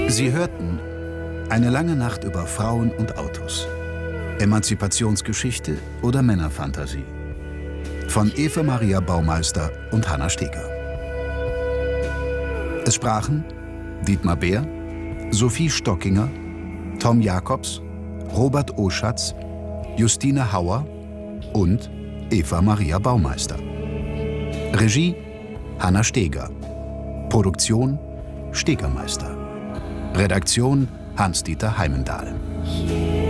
Sie hörten Eine lange Nacht über Frauen und Autos. Emanzipationsgeschichte oder Männerfantasie. Von Eva Maria Baumeister und Hanna Steger. Es sprachen Dietmar Beer, Sophie Stockinger, Tom Jacobs, Robert Oschatz, Justine Hauer und Eva Maria Baumeister. Regie Hanna Steger. Produktion Stegermeister. Redaktion Hans-Dieter Heimendahl.